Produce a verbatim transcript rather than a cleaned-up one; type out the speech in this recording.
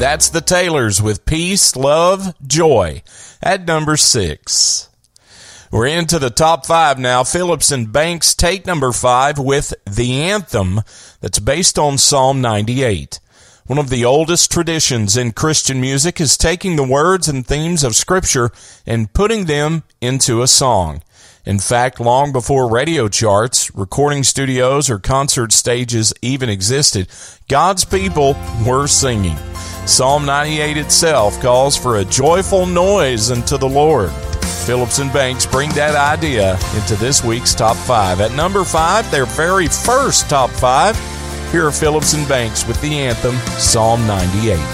That's the Taylors with Peace, Love, Joy at number six. We're into the top five now. Phillips and Banks take number five with The Anthem that's based on Psalm ninety-eight. One of the oldest traditions in Christian music is taking the words and themes of Scripture and putting them into a song. In fact, long before radio charts, recording studios, or concert stages even existed, God's people were singing. Psalm ninety-eight itself calls for a joyful noise unto the Lord. Phillips and Banks bring that idea into this week's top five. At number five, their very first top five, here are Phillips and Banks with the anthem, Psalm ninety-eight.